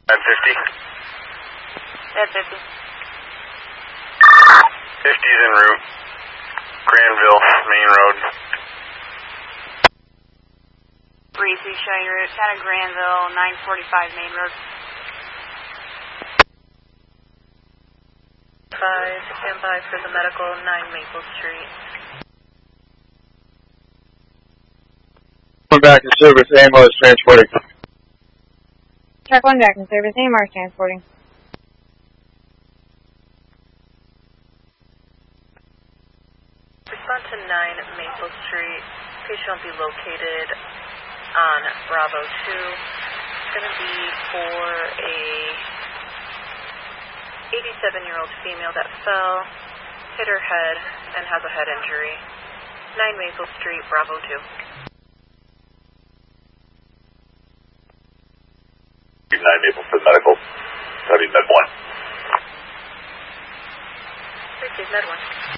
At 50. At 50. 50's en route. Granville, Main Road. Briefly showing your route, town of Granville, 945 Main Road. 5, stand by for the medical, 9 Maple Street. Going back in service, AMR is transporting. Truck 1 back in service, AMR is transporting. Respond to 9 Maple Street. Patient will be located on Bravo 2. It's going to be for a 87-year-old female that fell, hit her head, and has a head injury. 9 Maple Street, Bravo 2. 9 Maple for the medical. That'd be Med 1. Receive Med 1.